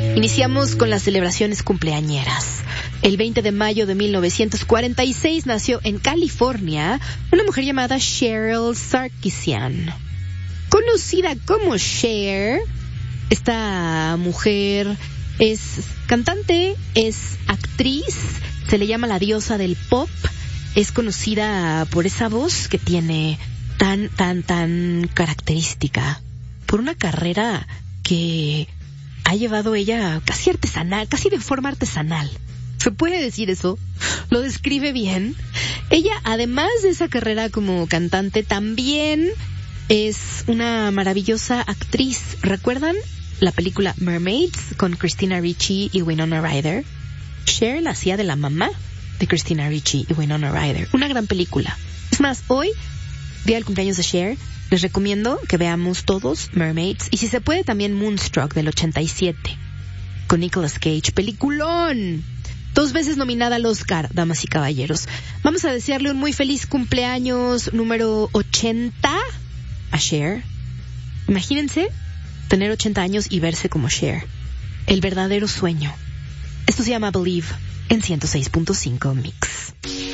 Iniciamos con las celebraciones cumpleañeras. El 20 de mayo de 1946 nació en California una mujer llamada Cheryl Sarkisian. Conocida como Cher, esta mujer es cantante, es actriz, se le llama la diosa del pop, es conocida por esa voz que tiene tan característica, por una carrera que ha llevado ella casi artesanal, casi de forma artesanal. ¿Se puede decir eso? ¿Lo describe bien? Ella, además de esa carrera como cantante, también es una maravillosa actriz. ¿Recuerdan la película Mermaids con Christina Ricci y Winona Ryder? Cher la hacía de la mamá de Christina Ricci y Winona Ryder. Una gran película. Es más, hoy, día del cumpleaños de Cher, les recomiendo que veamos todos Mermaids y si se puede también Moonstruck del 87 con Nicolas Cage. Peliculón. 2 veces nominada al Oscar, damas y caballeros. Vamos a desearle un muy feliz cumpleaños número 80 a Cher. Imagínense tener 80 años y verse como Cher. El verdadero sueño. Esto se llama Believe en 106.5 Mix.